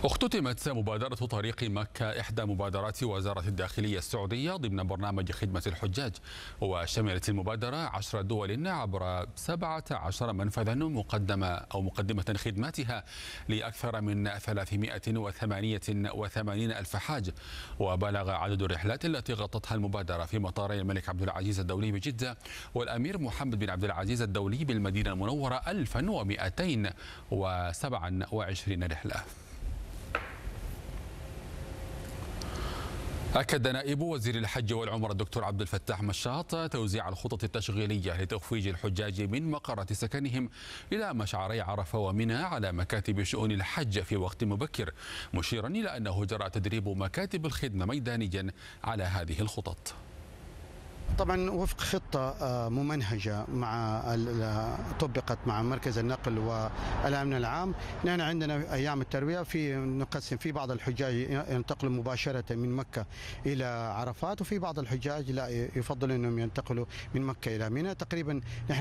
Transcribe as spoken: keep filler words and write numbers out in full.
اختتمت مبادرة طريق مكة إحدى مبادرات وزارة الداخلية السعودية ضمن برنامج خدمة الحجاج، وشملت المبادرة عشر دول عبر سبعة عشر منفذا مقدمة أو مقدمة خدماتها لأكثر من ثلاثمائة وثمانية وثمانين ألف حاج. وبلغ عدد الرحلات التي غطتها المبادرة في مطاري الملك عبد العزيز الدولي بجدة والأمير محمد بن عبد العزيز الدولي بالمدينة المنورة ألفا ومئتين وسبعة وعشرين رحلة. أكد نائب وزير الحج والعمرة الدكتور عبد الفتاح مشاط توزيع الخطط التشغيلية لتخفيج الحجاج من مقرات سكنهم إلى مشعري عرفة ومنى على مكاتب شؤون الحج في وقت مبكر، مشيرا إلى أنه جرى تدريب مكاتب الخدمة ميدانيا على هذه الخطط. طبعا وفق خطة ممنهجة مع طبقت مع مركز النقل والأمن العام. نحن عندنا أيام التروية في نقسم في بعض الحجاج ينتقلوا مباشرة من مكة إلى عرفات، وفي بعض الحجاج لا يفضل أنهم ينتقلوا من مكة إلى منى. تقريبا نحن